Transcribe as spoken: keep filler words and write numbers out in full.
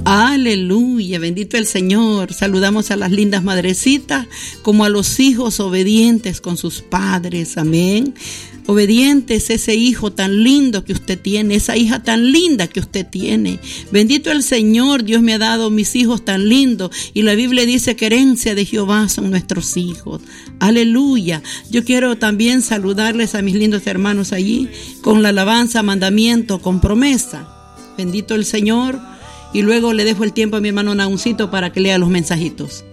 Aleluya, bendito el Señor. Saludamos a las lindas madrecitas como a los hijos obedientes con sus padres. Amén. Obedientes, ese hijo tan lindo que usted tiene, esa hija tan linda que usted tiene. Bendito el Señor, Dios me ha dado mis hijos tan lindos. Y la Biblia dice que herencia de Jehová son nuestros hijos. Aleluya. Yo quiero también saludarles a mis lindos hermanos allí con la alabanza, mandamiento, con promesa. Bendito el Señor. Y luego le dejo el tiempo a mi hermano Nauncito para que lea los mensajitos.